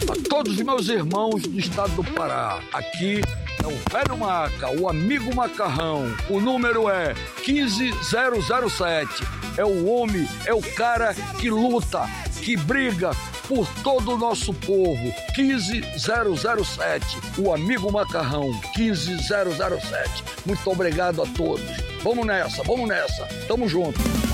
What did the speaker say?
A todos os meus irmãos do estado do Pará, aqui é o Velho Maca, o amigo macarrão. O número é 15007. É o homem, é o cara que luta, que briga por todo o nosso povo. 15007, o amigo macarrão, 15007. Muito obrigado a todos. Vamos nessa, tamo junto.